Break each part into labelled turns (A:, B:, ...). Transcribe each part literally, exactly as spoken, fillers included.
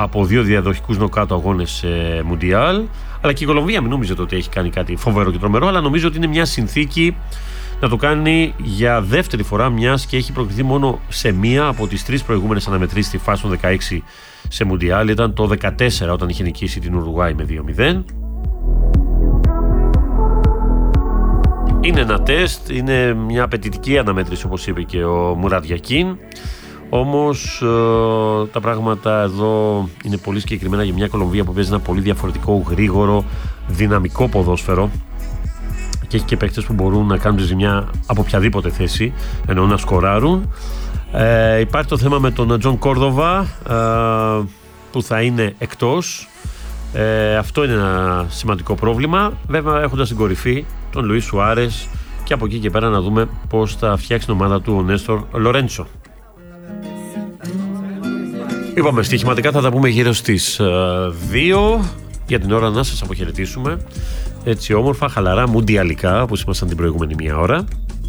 A: από δύο διαδοχικούς νοκάτω αγώνες σε Μουντιάλ. Αλλά και η Κολομβία μην νομίζετε ότι έχει κάνει κάτι φοβερό και τρομερό, αλλά νομίζω ότι είναι μια συνθήκη να το κάνει για δεύτερη φορά, μιας και έχει προκριθεί μόνο σε μία από τις τρεις προηγούμενες αναμετρήσεις στη φάση των δεκαέξι σε Μουντιάλ. Ήταν το δεκατέσσερα όταν είχε νικήσει την Ουρουγουάη με δύο μηδέν. Είναι ένα τεστ, είναι μια απαιτητική αναμέτρηση όπως είπε και ο Μουράτ Γιακίν. Όμως ε, τα πράγματα εδώ είναι πολύ συγκεκριμένα για μια Κολομβία που παίζει ένα πολύ διαφορετικό, γρήγορο, δυναμικό ποδόσφαιρο και έχει και παίκτες που μπορούν να κάνουν τη ζημιά από οποιαδήποτε θέση, ενώ να σκοράρουν. Ε, υπάρχει το θέμα με τον Τζον Κόρδοβα ε, που θα είναι εκτός. Ε, αυτό είναι ένα σημαντικό πρόβλημα. Βέβαια έχοντας στην κορυφή τον Λουίς Σουάρες και από εκεί και πέρα να δούμε πώς θα φτιάξει την ομάδα του ο Νέστορ Λορέντσο. Είπαμε, στοιχηματικά θα τα πούμε γύρω στις δύο. Για την ώρα να σας αποχαιρετήσουμε έτσι όμορφα, χαλαρά, μουντιαλικά, όπως ήμασταν την προηγούμενη μία ώρα.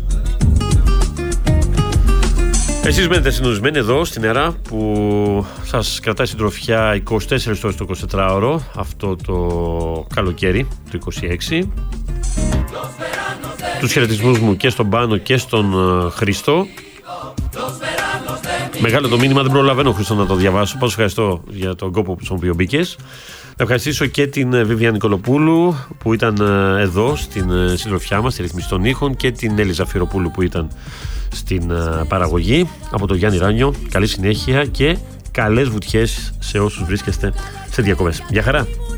A: Εσείς μένετε συντονισμένοι εδώ στην ΕΡΑ που σας κρατάει συντροφιά είκοσι τέσσερις ώρες το εικοσιτετράωρο αυτό το καλοκαίρι του είκοσι έξι. Τους χαιρετισμούς μου και στον Πάνο και στον Χρήστο. Μεγάλο το μήνυμα, δεν προλαβαίνω Χρήστο να το διαβάσω. Πάντως ευχαριστώ για τον κόπο στον οποίο μπήκες. Να ευχαριστήσω και την Βίβια Νικολοπούλου που ήταν εδώ στην συντροφιά μας, στη ρυθμίση των ήχων, και την Έλλη Ζαφυροπούλου που ήταν στην παραγωγή. Από τον Γιάννη Ράνιο, καλή συνέχεια και καλές βουτιές σε όσους βρίσκεστε σε διακοπές. Γεια χαρά!